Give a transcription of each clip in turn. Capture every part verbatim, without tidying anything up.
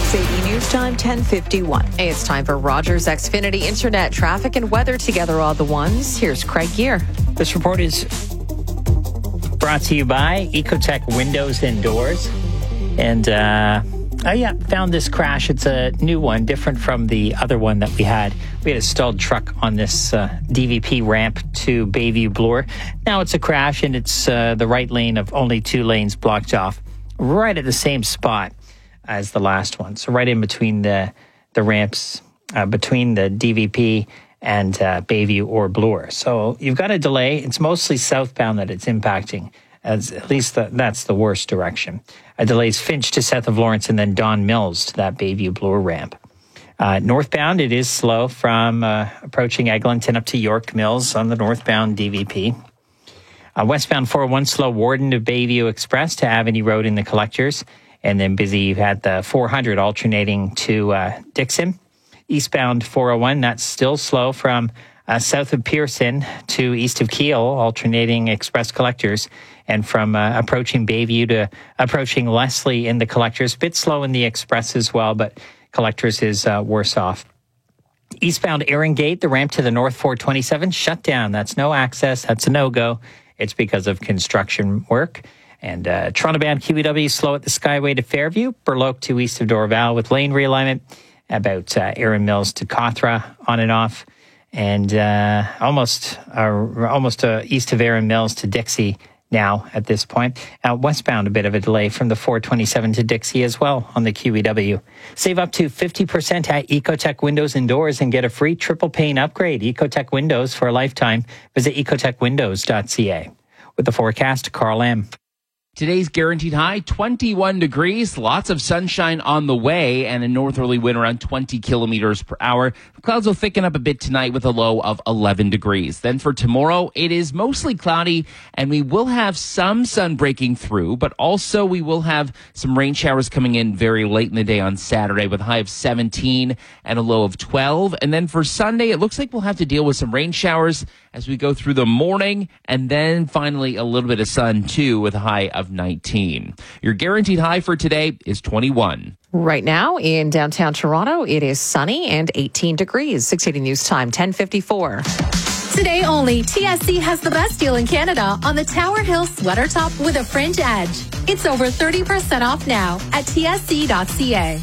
six eighty News Time, ten fifty-one. Hey, it's time for Rogers Xfinity Internet traffic and weather together all the ones. Here's Craig Gear. This report is brought to you by Ecotech Windows and Doors. And, uh, oh yeah, found this crash. It's a new one, different from the other one that we had. We had a stalled truck on this uh, D V P ramp to Bayview Bloor. Now it's a crash, and it's uh, the right lane of only two lanes blocked off, right at the same spot as the last one. So right in between the the ramps, uh, between the D V P and uh, Bayview or Bloor. So you've got a delay. It's mostly southbound that it's impacting, as at least the, that's the worst direction. A delay is Finch to south of Lawrence and then Don Mills to that Bayview Bloor ramp. Uh, northbound, it is slow from uh, approaching Eglinton up to York Mills on the northbound D V P. Uh, westbound four oh one slow Warden to Bayview Express to Avenue Road in the collectors. And then busy, you've had the four hundred alternating to uh, Dixon. Eastbound four oh one, that's still slow from uh, south of Pearson to east of Kiel, alternating express collectors. And from uh, approaching Bayview to approaching Leslie in the collectors. A bit slow in the express as well, but collectors is uh, worse off. Eastbound Erin Gate, the ramp to the north four twenty-seven, shut down. That's no access. That's a no-go. It's because of construction work. And uh, Toronto-bound Q E W slow at the Skyway to Fairview, Burloak to east of Dorval with lane realignment, about uh, Erin Mills to Cawthra on and off, and uh, almost uh, almost uh, east of Erin Mills to Dixie now at this point. Uh, westbound, a bit of a delay from the four twenty-seven to Dixie as well on the Q E W. Save up to fifty percent at Ecotech Windows and Doors and get a free triple pane upgrade. Ecotech Windows for a lifetime. Visit ecotech windows dot c a. With the forecast, Carl M. Today's guaranteed high, twenty-one degrees, lots of sunshine on the way, and a northerly wind around twenty kilometers per hour. Clouds will thicken up a bit tonight with a low of eleven degrees. Then for tomorrow, it is mostly cloudy, and we will have some sun breaking through, but also we will have some rain showers coming in very late in the day on Saturday with a high of seventeen and a low of twelve. And then for Sunday, it looks like we'll have to deal with some rain showers as we go through the morning, and then finally a little bit of sun too with a high of nineteen. Your guaranteed high for today is twenty-one. Right now in downtown Toronto, it is sunny and eighteen degrees. six eighty News Time, ten fifty-four. Today only, T S C has the best deal in Canada on the Tower Hill sweater top with a fringe edge. It's over thirty percent off now at t s c dot c a.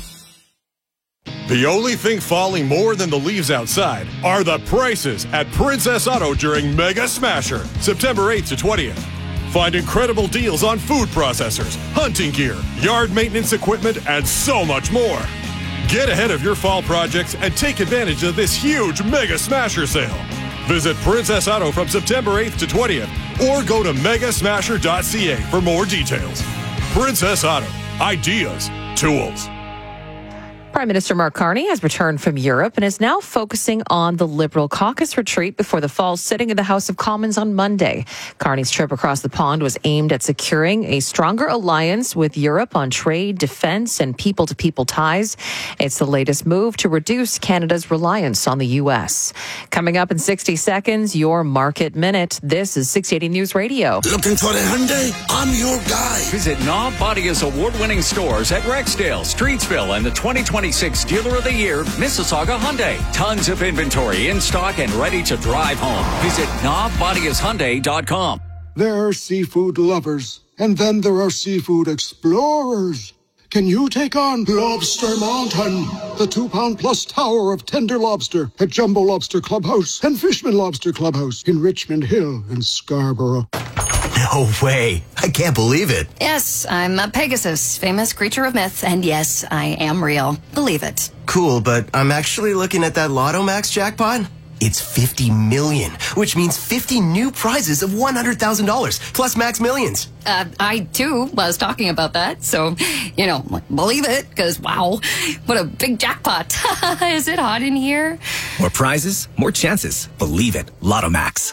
The only thing falling more than the leaves outside are the prices at Princess Auto during Mega Smasher, September eighth to twentieth. Find incredible deals on food processors, hunting gear, yard maintenance equipment, and so much more. Get ahead of your fall projects and take advantage of this huge Mega Smasher sale. Visit Princess Auto from September eighth to twentieth or go to mega smasher dot c a for more details. Princess Auto. Ideas. Tools. Prime Minister Mark Carney has returned from Europe and is now focusing on the Liberal caucus retreat before the fall sitting in the House of Commons on Monday. Carney's trip across the pond was aimed at securing a stronger alliance with Europe on trade, defense, and people-to-people ties. It's the latest move to reduce Canada's reliance on the U S. Coming up in sixty seconds, your Market Minute. This is six eighty News Radio. Looking for a Hyundai? I'm your guy. Visit Knob Bodia's award-winning stores at Rexdale, Streetsville, and the twenty twenty-six Dealer of the Year, Mississauga Hyundai. Tons of inventory in stock and ready to drive home. Visit knob bodias hyundai dot com. There are seafood lovers, and then there are seafood explorers. Can you take on Lobster Mountain, the two-pound-plus tower of tender lobster at Jumbo Lobster Clubhouse and Fishman Lobster Clubhouse in Richmond Hill and Scarborough? No way. I can't believe it. Yes, I'm a Pegasus, famous creature of myth, and yes, I am real. Believe it. Cool, but I'm actually looking at that Lotto Max jackpot. It's fifty million, which means fifty new prizes of one hundred thousand dollars, plus Max Millions. Uh, I, too, was talking about that, so, you know, believe it, because, wow, what a big jackpot. Is it hot in here? More prizes, more chances. Believe it. Lotto Max.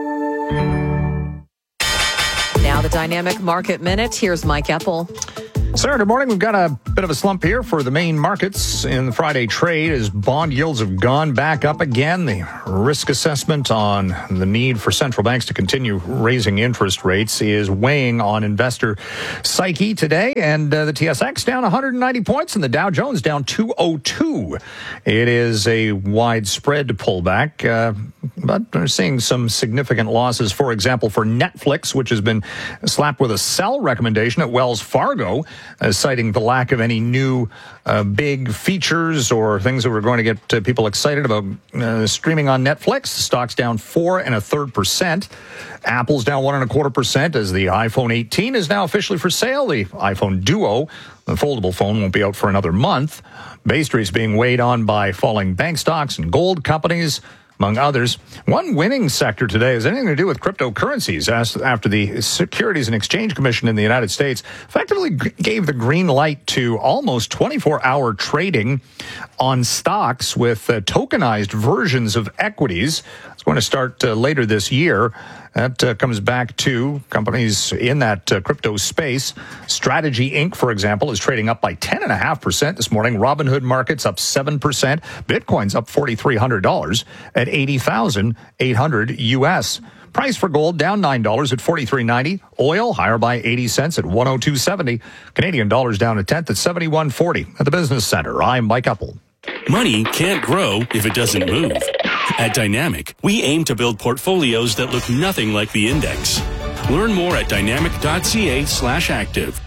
Now the Dynamic Market Minute. Here's Mike Eppel. Sarah, good morning. We've got a bit of a slump here for the main markets in the Friday trade as bond yields have gone back up again. The risk assessment on the need for central banks to continue raising interest rates is weighing on investor psyche today. And uh, the T S X down one hundred ninety points and the Dow Jones down two oh two. It is a widespread pullback, uh, but we're seeing some significant losses. For example, for Netflix, which has been slapped with a sell recommendation at Wells Fargo, Uh, citing the lack of any new uh, big features or things that were going to get uh, people excited about uh, streaming on Netflix. The stock's down four and a third percent. Apple's down one and a quarter percent as the iPhone eighteen is now officially for sale. The iPhone Duo, the foldable phone, won't be out for another month. Bay Street's being weighed on by falling bank stocks and gold companies, among others. One winning sector today has anything to do with cryptocurrencies, as after the Securities and Exchange Commission in the United States effectively g- gave the green light to almost twenty-four hour trading on stocks with uh, tokenized versions of equities. It's going to start uh, later this year. That uh, comes back to companies in that uh, crypto space. Strategy Incorporated, for example, is trading up by ten point five percent this morning. Robinhood Markets up seven percent. Bitcoin's up four thousand three hundred dollars at eighty thousand eight hundred U S. Price for gold down nine dollars at forty-three ninety. Oil higher by eighty cents at one oh two seventy. Canadian dollars down a tenth at seventy-one forty. At the Business Center, I'm Mike Uppel. Money can't grow if it doesn't move. At Dynamic, we aim to build portfolios that look nothing like the index. Learn more at dynamic.ca slash active.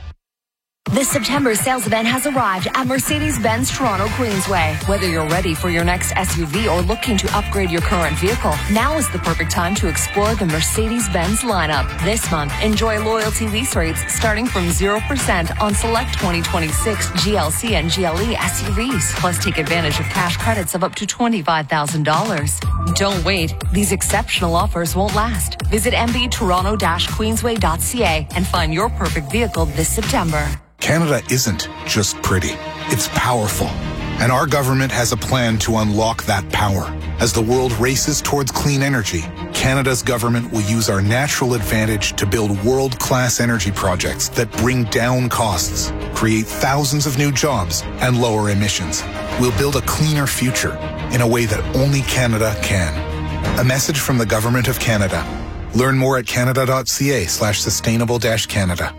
The September sales event has arrived at Mercedes-Benz Toronto Queensway. Whether you're ready for your next S U V or looking to upgrade your current vehicle, now is the perfect time to explore the Mercedes-Benz lineup. This month, enjoy loyalty lease rates starting from zero percent on select twenty twenty-six G L C and G L E S U Vs. Plus, take advantage of cash credits of up to twenty-five thousand dollars. Don't wait. These exceptional offers won't last. Visit m b toronto dash queensway dot c a and find your perfect vehicle this September. Canada isn't just pretty, it's powerful. And our government has a plan to unlock that power. As the world races towards clean energy, Canada's government will use our natural advantage to build world-class energy projects that bring down costs, create thousands of new jobs, and lower emissions. We'll build a cleaner future in a way that only Canada can. A message from the Government of Canada. Learn more at canada.ca slash sustainable dash Canada.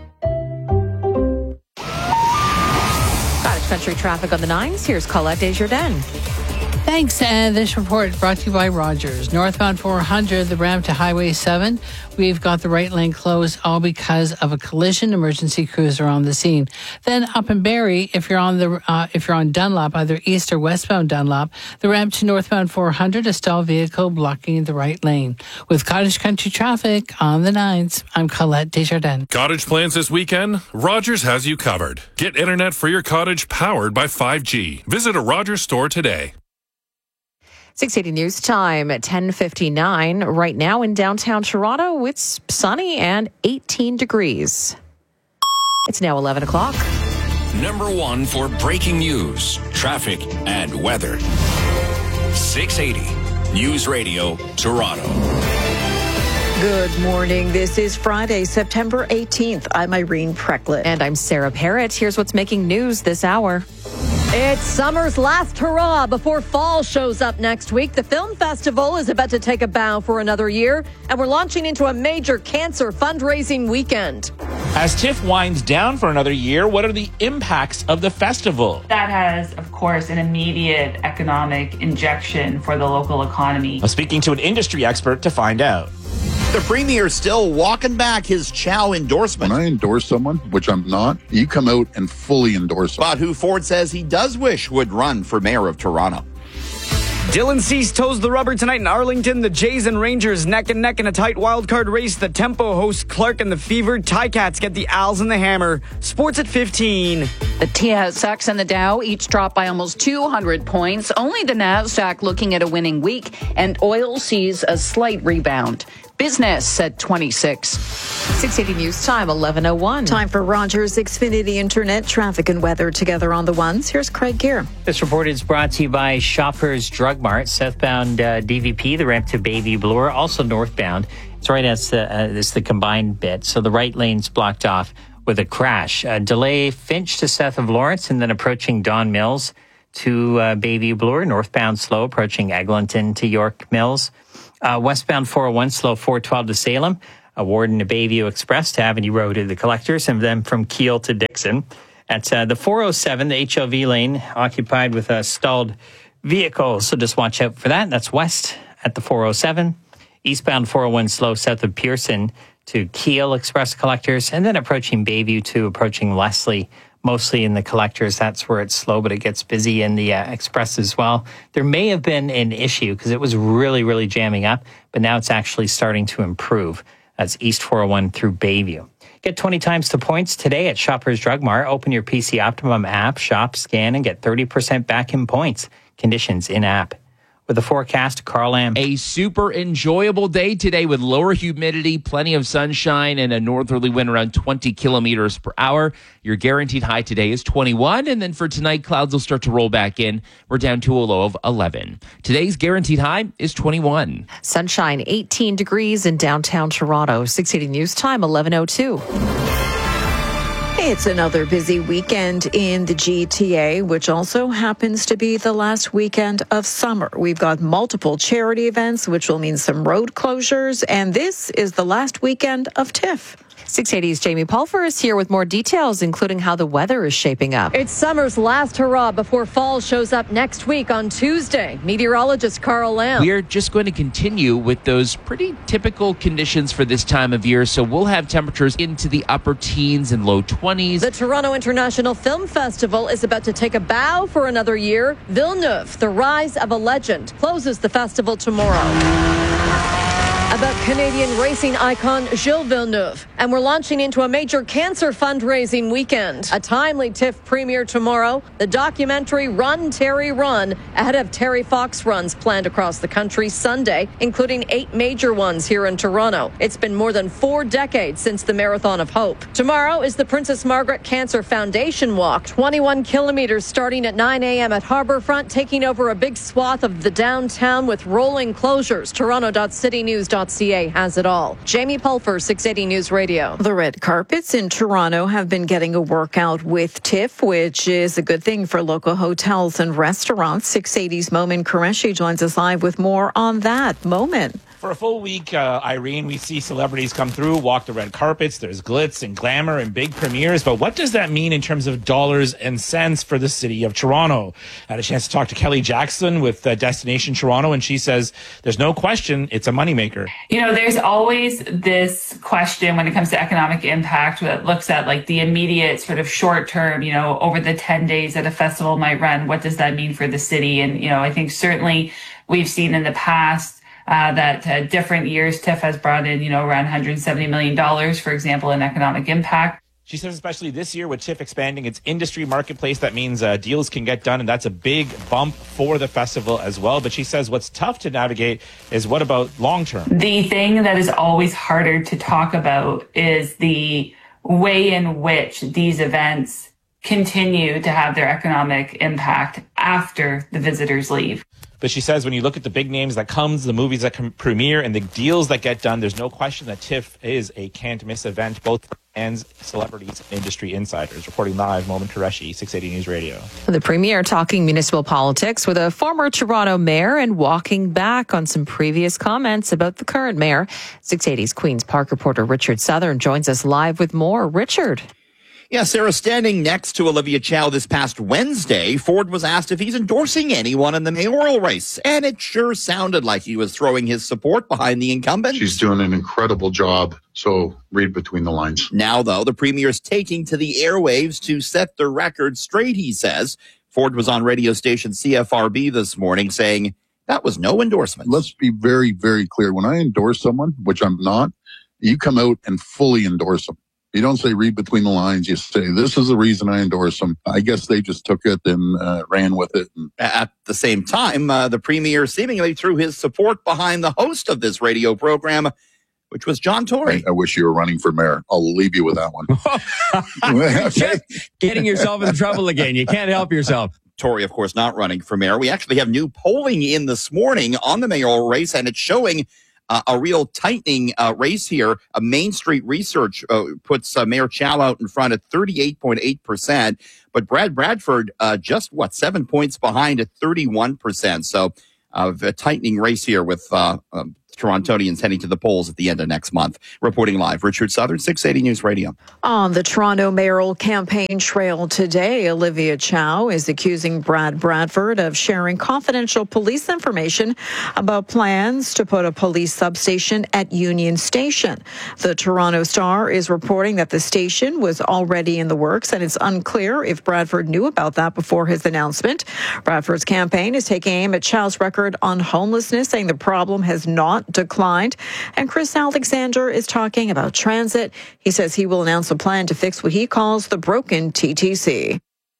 Country traffic on the nines. Here's Colette Desjardins. Thanks. And this report brought to you by Rogers. Northbound four hundred, the ramp to Highway seven. We've got the right lane closed, all because of a collision. Emergency crews are on the scene. Then up in Barrie, if you're on the uh, if you're on Dunlop, either east or westbound Dunlop, the ramp to northbound four hundred, a stalled vehicle blocking the right lane. With Cottage Country traffic on the nines, I'm Colette Desjardins. Cottage plans this weekend? Rogers has you covered. Get internet for your cottage powered by five G. Visit a Rogers store today. six eighty News Time at ten fifty-nine. Right now in downtown Toronto, it's sunny and eighteen degrees. It's now eleven o'clock. Number one for breaking news, traffic, and weather. six eighty News Radio, Toronto. Good morning. This is Friday, September eighteenth. I'm Irene Precklett. And I'm Sarah Parrott. Here's what's making news this hour. It's summer's last hurrah before fall shows up next week. The film festival is about to take a bow for another year, and we're launching into a major cancer fundraising weekend. As TIFF winds down for another year, what are the impacts of the festival? That has, of course, an immediate economic injection for the local economy. I'm speaking to an industry expert to find out. The Premier's still walking back his Chow endorsement. When I endorse someone, which I'm not, you come out and fully endorse them. But who Ford says he does wish would run for mayor of Toronto. Dylan Cease toes the rubber tonight in Arlington. The Jays and Rangers neck and neck in a tight wildcard race. The Tempo hosts Clark and the Fever. Ticats get the Owls and the Hammer. Sports at fifteen. The T S X and the Dow each dropped by almost two hundred points. Only the Nasdaq looking at a winning week, and oil sees a slight rebound. Business at twenty-six. six eighty News Time, eleven oh one. Time for Rogers Xfinity Internet traffic and weather together on the ones. Here's Craig Gear. This report is brought to you by Shoppers Drug Mart, southbound uh, D V P, the ramp to Baby Bloor, also northbound. It's right as the, uh, it's the combined bit, so the right lane's blocked off with a crash. A delay Finch to south of Lawrence and then approaching Don Mills to uh, Bayview Bloor. Northbound slow approaching Eglinton to York Mills. Uh, westbound four oh one slow four twelve to Salem. A Warden to Bayview Express to Avenue Road to the Collectors, and then from Kiel to Dixon. At uh, the four oh seven, the H L V lane occupied with a stalled vehicle, so just watch out for that. That's west at the four oh seven. Eastbound four oh one slow south of Pearson to Kiel Express Collectors, and then approaching Bayview to approaching Leslie, mostly in the Collectors. That's where it's slow, but it gets busy in the uh, Express as well. There may have been an issue because it was really, really jamming up, but now it's actually starting to improve. That's East four oh one through Bayview. Get twenty times the points today at Shoppers Drug Mart. Open your P C Optimum app, shop, scan, and get thirty percent back in points. Conditions in app. With the forecast, Carl Lamb. A super enjoyable day today with lower humidity, plenty of sunshine, and a northerly wind around twenty kilometers per hour. Your guaranteed high today is twenty-one, and then for tonight, clouds will start to roll back in. We're down to a low of eleven. Today's guaranteed high is twenty-one. Sunshine, eighteen degrees in downtown Toronto. six eighty News Time, eleven oh two. It's another busy weekend in the G T A, which also happens to be the last weekend of summer. We've got multiple charity events, which will mean some road closures, and this is the last weekend of TIFF. six eighty's Jamie Pulver is here with more details, including how the weather is shaping up. It's summer's last hurrah before fall shows up next week on Tuesday. Meteorologist Carl Lamb. We are just going to continue with those pretty typical conditions for this time of year. So we'll have temperatures into the upper teens and low twenties. The Toronto International Film Festival is about to take a bow for another year. Villeneuve, The Rise of a Legend, closes the festival tomorrow. About Canadian racing icon Gilles Villeneuve. And we're launching into a major cancer fundraising weekend. A timely TIFF premiere tomorrow. The documentary Run, Terry, Run, ahead of Terry Fox runs planned across the country Sunday, including eight major ones here in Toronto. It's been more than four decades since the Marathon of Hope. Tomorrow is the Princess Margaret Cancer Foundation Walk. twenty-one kilometers starting at nine a.m. at Harbourfront, taking over a big swath of the downtown with rolling closures. Toronto dot city news dot c a has it all. Jamie Pulver, six eighty News Radio. The red carpets in Toronto have been getting a workout with TIFF, which is a good thing for local hotels and restaurants. six eighty's Momin Qureshi joins us live with more on that. Momin. For a full week, uh, Irene, we see celebrities come through, walk the red carpets. There's glitz and glamour and big premieres. But what does that mean in terms of dollars and cents for the city of Toronto? I had a chance to talk to Kelly Jackson with uh, Destination Toronto, and she says there's no question it's a moneymaker. You know, there's always this question when it comes to economic impact that looks at like the immediate sort of short term, you know, over the ten days that a festival might run. What does that mean for the city? And, you know, I think certainly we've seen in the past Uh, that uh, different years TIFF has brought in, you know, around one hundred seventy million dollars, for example, in economic impact. She says especially this year with TIFF expanding its industry marketplace, that means uh, deals can get done, and that's a big bump for the festival as well. But she says what's tough to navigate is what about long term? The thing that is always harder to talk about is the way in which these events continue to have their economic impact after the visitors leave. But she says when you look at the big names that comes, the movies that can premiere, and the deals that get done, there's no question that TIFF is a can't-miss event, both for fans, celebrities, and industry insiders. Reporting live, Momin Qureshi, six eighty News Radio. The Premier talking municipal politics with a former Toronto mayor and walking back on some previous comments about the current mayor. six eighty's Queen's Park reporter Richard Southern joins us live with more. Richard. Yeah, Sarah, standing next to Olivia Chow this past Wednesday, Ford was asked if he's endorsing anyone in the mayoral race, and it sure sounded like he was throwing his support behind the incumbent. She's doing an incredible job, so read between the lines. Now, though, the Premier's taking to the airwaves to set the record straight, he says. Ford was on radio station C F R B this morning saying that was no endorsement. Let's be very, very clear. When I endorse someone, which I'm not, you come out and fully endorse them. You don't say read between the lines. You say, this is the reason I endorse them. I guess they just took it and uh, ran with it. At the same time, uh, the Premier seemingly threw his support behind the host of this radio program, which was John Tory. I, I wish you were running for mayor. I'll leave you with that one. Just getting yourself in trouble again. You can't help yourself. Tory, of course, not running for mayor. We actually have new polling in this morning on the mayoral race, and it's showing uh, a real tightening uh, race here. A Main Street Research uh, puts uh, Mayor Chow out in front at thirty-eight point eight percent, but Brad Bradford uh, just, what, seven points behind at thirty-one percent. So uh, a tightening race here with uh, um, Torontonians heading to the polls at the end of next month. Reporting live, Richard Southern, six eighty News Radio. On the Toronto mayoral campaign trail today, Olivia Chow is accusing Brad Bradford of sharing confidential police information about plans to put a police substation at Union Station. The Toronto Star is reporting that the station was already in the works, and it's unclear if Bradford knew about that before his announcement. Bradford's campaign is taking aim at Chow's record on homelessness, saying the problem has not declined. And Chris Alexander is talking about transit. He says he will announce a plan to fix what he calls the broken T T C.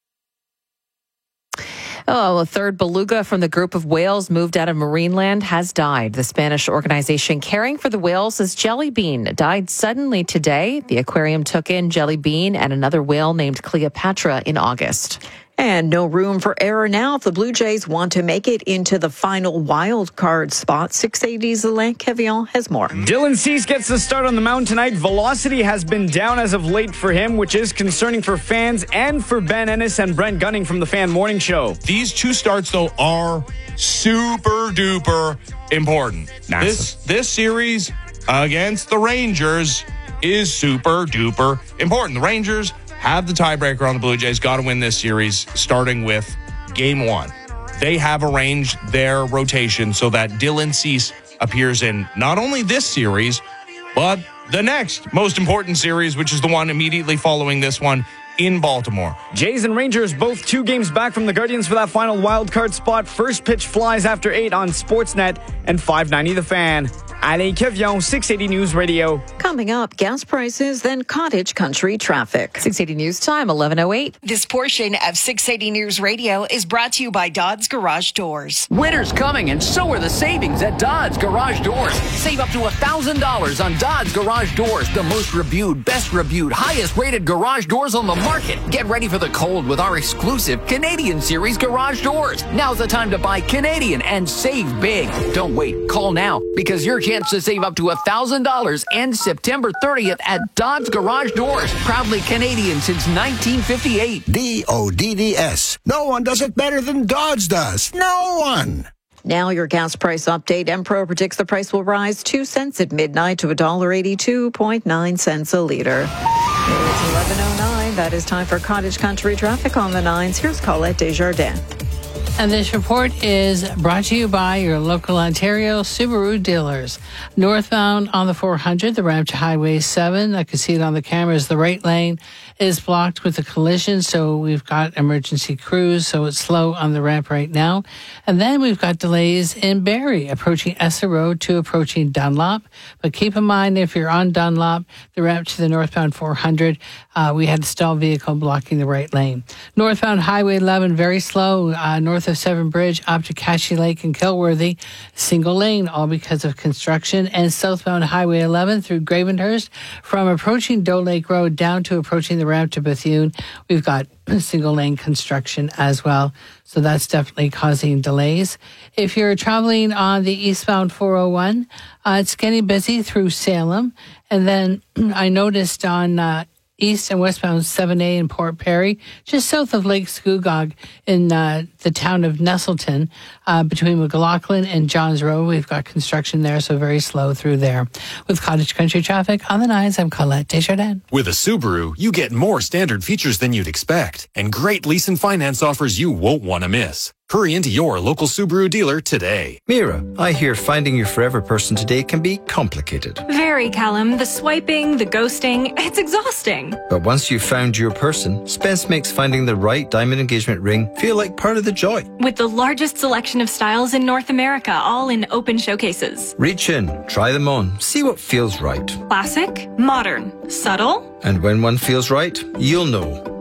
Oh, a third beluga from the group of whales moved out of Marineland has died. The Spanish organization caring for the whales is Jelly Bean died suddenly today. The aquarium took in Jelly Bean and another whale named Cleopatra in August. And no room for error now if the Blue Jays want to make it into the final wild card spot. six eighty's Alain Quevillon has more. Dylan Cease gets the start on the mound tonight. Velocity has been down as of late for him, which is concerning for fans and for Ben Ennis and Brent Gunning from the Fan Morning Show. These two starts, though, are super duper important. Massive. This this series against the Rangers is super duper important. The Rangers have the tiebreaker on the Blue Jays, got to win this series, starting with game one. They have arranged their rotation so that Dylan Cease appears in not only this series, but the next most important series, which is the one immediately following this one in Baltimore. Jays and Rangers both two games back from the Guardians for that final wild card spot. First pitch flies after eight on Sportsnet and five ninety The Fan. Alain Quevillon, six eighty News Radio. Coming up, gas prices, then cottage country traffic. six eighty News Time, eleven oh eight. This portion of six eighty News Radio is brought to you by Dodds Garage Doors. Winter's coming, and so are the savings at Dodds Garage Doors. Save up to one thousand dollars on Dodds Garage Doors, the most reviewed, best reviewed, highest rated garage doors on the market. Get ready for the cold with our exclusive Canadian Series garage doors. Now's the time to buy Canadian and save big. Don't wait. Call now, because your chance to save up to one thousand dollars ends September thirtieth at Dodds Garage Doors. Proudly Canadian since nineteen fifty-eight. D O D D S. No one does it better than Dodds does. No one. Now your gas price update. Empro predicts the price will rise two cents at midnight to one dollar eighty-two point nine cents a liter. It's eleven oh nine. That is time for cottage country traffic on the nines. Here's Colette Desjardins. And this report is brought to you by your local Ontario Subaru dealers. Northbound on the four hundred, the ramp to Highway seven. I can see it on the cameras. The right lane is blocked with a collision, so we've got emergency crews, so it's slow on the ramp right now. And then we've got delays in Barrie, approaching Essa Road to approaching Dunlop. But keep in mind, if you're on Dunlop, the ramp to the northbound four hundred, uh, we had a stalled vehicle blocking the right lane. Northbound Highway eleven, very slow, uh, north of Severn Bridge up to Cashy Lake and Kilworthy, single lane, all because of construction. And southbound Highway eleven through Gravenhurst, from approaching Doe Lake Road down to approaching the ramp to Bethune, we've got single lane construction as well. So that's definitely causing delays. If you're traveling on the eastbound four oh one, uh, it's getting busy through Salem. And then I noticed on uh, east and westbound seven A in Port Perry, just south of Lake Scugog in uh, the town of Nestleton, uh, between McLaughlin and Johns Road. We've got construction there, so very slow through there. With cottage country traffic on the nines, I'm Colette Desjardins. With a Subaru, you get more standard features than you'd expect, and great lease and finance offers you won't want to miss. Hurry into your local Subaru dealer today. Mira, I hear finding your forever person today can be complicated. Very, Callum. The swiping, the ghosting, it's exhausting. But once you've found your person, Spence makes finding the right diamond engagement ring feel like part of the joy. With the largest selection of styles in North America, all in open showcases. Reach in, try them on, see what feels right. Classic, modern, subtle. And when one feels right, you'll know.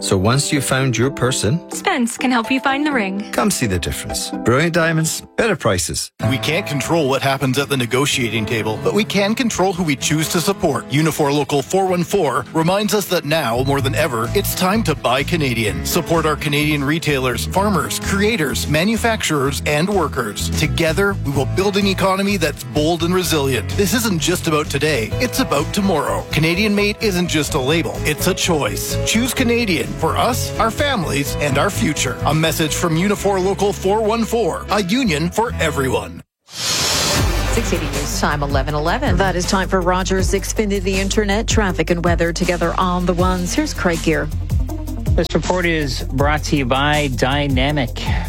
So once you've found your person, Spence can help you find the ring. come see the difference. Brilliant Diamonds, better prices. We can't control what happens at the negotiating table, but we can control who we choose to support. Unifor Local four one four reminds us that now, more than ever, it's time to buy Canadian. Support our Canadian retailers, farmers, creators, manufacturers, and workers. Together, we will build an economy that's bold and resilient. This isn't just about today, it's about tomorrow. Canadian made isn't just a label, it's a choice. Choose Canadian for us, our families, and our future. A message from Unifor Local four one four, a union for everyone. six eighty News Time, eleven eleven. That is time for Rogers Xfinity Internet, traffic and weather together on the ones. Here's Craig Gear. This report is brought to you by Dynamic,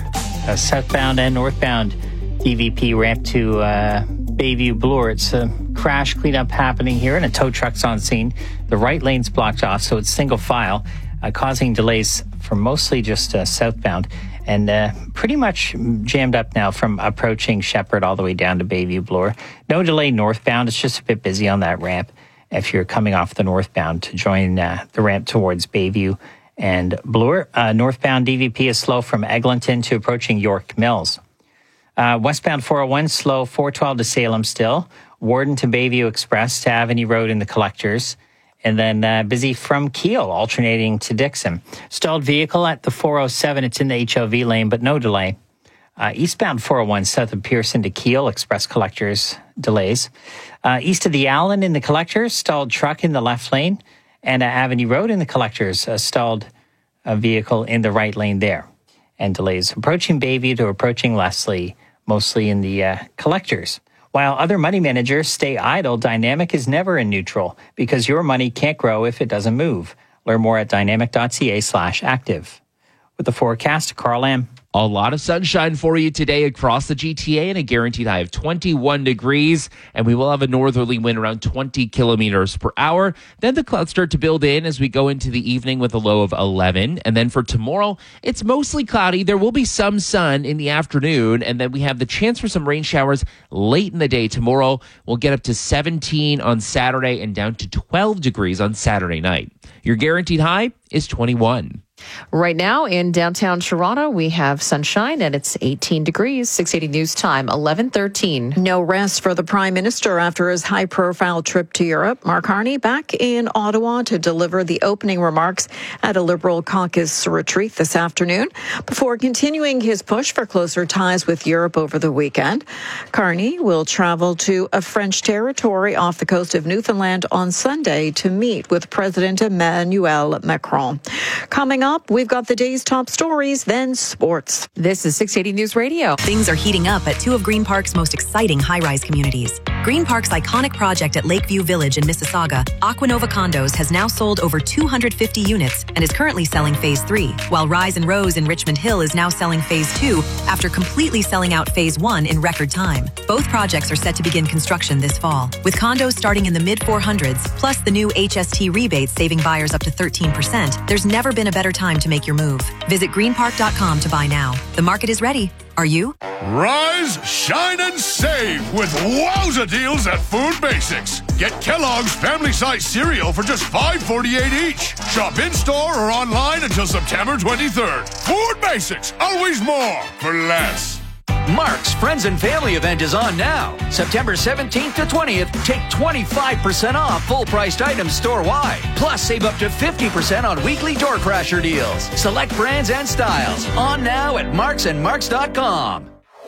a southbound and northbound D V P ramp to uh, Bayview Bloor. It's a crash cleanup happening here, and a tow truck's on scene. The right lane's blocked off, so it's single file, uh, causing delays for mostly just uh, southbound, and uh, pretty much jammed up now from approaching Shepherd all the way down to Bayview Bloor. No delay northbound. It's just a bit busy on that ramp if you're coming off the northbound to join uh, the ramp towards Bayview and Bloor. Uh, northbound D V P is slow from Eglinton to approaching York Mills. Uh, westbound four oh one slow, four twelve to Salem still. Warden to Bayview Express to Avenue Road in the Collectors. And then uh, busy from Kiel, alternating to Dixon. Stalled vehicle at the four oh seven. It's in the H O V lane, but no delay. Uh, eastbound four oh one south of Pearson to Kiel, Express Collectors delays. Uh, east of the Allen in the Collectors, stalled truck in the left lane. And uh, Avenue Road in the Collectors, uh, stalled a vehicle in the right lane there. And delays approaching Bayview to approaching Leslie, mostly in the uh, Collectors. While other money managers stay idle, Dynamic is never in neutral because your money can't grow if it doesn't move. Learn more at dynamic.ca slash active. With the forecast, Carl Lamb. A lot of sunshine for you today across the G T A and a guaranteed high of twenty-one degrees. And we will have a northerly wind around twenty kilometers per hour. Then the clouds start to build in as we go into the evening with a low of eleven. And then for tomorrow, it's mostly cloudy. There will be some sun in the afternoon. And then we have the chance for some rain showers late in the day. Tomorrow, we'll get up to seventeen on Saturday and down to twelve degrees on Saturday night. Your guaranteed high is twenty-one. Right now in downtown Toronto, we have sunshine and it's eighteen degrees. six eighty News Time, eleven thirteen. No rest for the Prime Minister after his high-profile trip to Europe. Mark Carney back in Ottawa to deliver the opening remarks at a Liberal caucus retreat this afternoon before continuing his push for closer ties with Europe over the weekend. Carney will travel to a French territory off the coast of Newfoundland on Sunday to meet with President Emmanuel Macron. Coming up, we've got the day's top stories, then sports. This is six eighty News Radio. Things are heating up at two of Green Park's most exciting high-rise communities. Green Park's iconic project at Lakeview Village in Mississauga, Aquanova Condos, has now sold over two hundred fifty units and is currently selling Phase three, while Rise and Rose in Richmond Hill is now selling Phase two after completely selling out Phase one in record time. Both projects are set to begin construction this fall, with condos starting in the mid four hundreds, plus the new H S T rebates saving buyers up to thirteen percent. There's never been a better time to make your move. Visit green park dot com to buy now. The market is ready. Are you? Rise, shine, and save with wowza deals at Food Basics. Get Kellogg's family-size cereal for just five forty-eight each. Shop in-store or online until September twenty-third. Food Basics, always more for less. Mark's Friends and Family event is on now. September seventeenth to twentieth, take twenty-five percent off full-priced items store-wide. Plus, save up to fifty percent on weekly door crasher deals. Select brands and styles. On now at marks and marks dot com.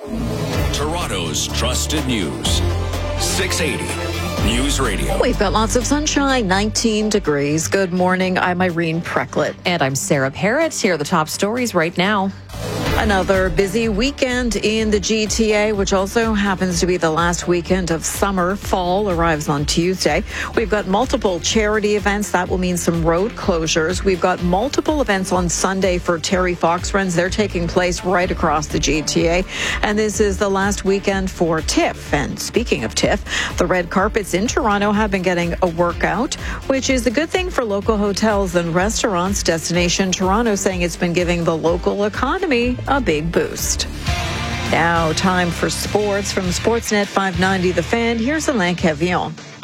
Toronto's trusted news. six eighty News Radio. We've got lots of sunshine, nineteen degrees. Good morning. I'm Irene Precklett. And I'm Sarah Parrott. Here are the top stories right now. Another busy weekend in the G T A, which also happens to be the last weekend of summer. Fall arrives on Tuesday. We've got multiple charity events. That will mean some road closures. We've got multiple events on Sunday for Terry Fox runs. They're taking place right across the G T A. And this is the last weekend for TIFF. And speaking of TIFF, the red carpets in Toronto have been getting a workout, which is a good thing for local hotels and restaurants. Destination Toronto saying it's been giving the local economy a big boost. Now, time for sports from Sportsnet five ninety The Fan. Here's Alain Cavillon.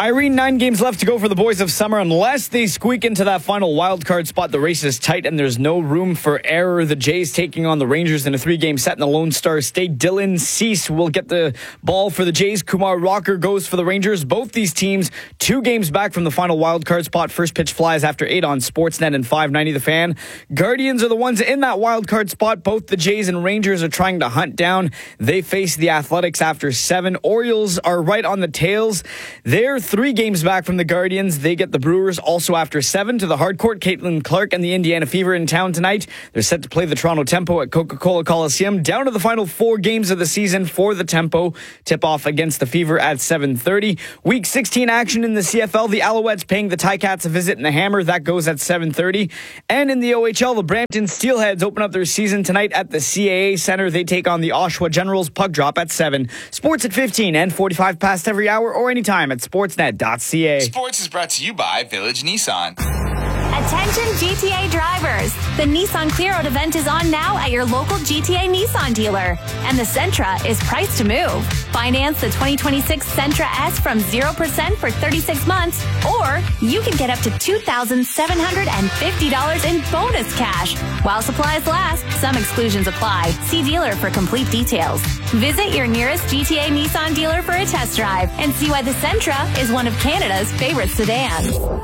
Irene, nine games left to go for the boys of Summer. Unless they squeak into that final wild card spot, the race is tight and there's no room for error. The Jays taking on the Rangers in a three-game set in the Lone Star State. Dylan Cease will get the ball for the Jays. Kumar Rocker goes for the Rangers. Both these teams two games back from the final wild card spot. First pitch flies after eight on Sportsnet and five ninety The Fan. Guardians are the ones in that wild card spot. Both the Jays and Rangers are trying to hunt down. They face the Athletics after seven. Orioles are right on the tails. They're three games back from the Guardians. They get the Brewers also after seven to the hardcourt. Caitlin Clark and the Indiana Fever in town tonight. They're set to play the Toronto Tempo at Coca-Cola Coliseum. Down to the final four games of the season for the Tempo. Tip-off against the Fever at seven thirty. Week sixteen action in the C F L. The Alouettes paying the Ticats a visit in the Hammer. That goes at seven thirty. And in the O H L, the Brampton Steelheads open up their season tonight at the C A A Center. They take on the Oshawa Generals. Puck drop at seven. Sports at fifteen and forty-five past every hour or anytime at sportsnet dot c a. Sports is brought to you by Village Nissan. Attention G T A drivers. The Nissan Clear Out event is on now at your local G T A Nissan dealer. And the Sentra is priced to move. Finance the twenty twenty-six Sentra S from zero percent for thirty-six months. Or you can get up to two thousand seven hundred fifty dollars in bonus cash. While supplies last, some exclusions apply. See dealer for complete details. Visit your nearest G T A Nissan dealer for a test drive and see why the Sentra is one of Canada's favorite sedans.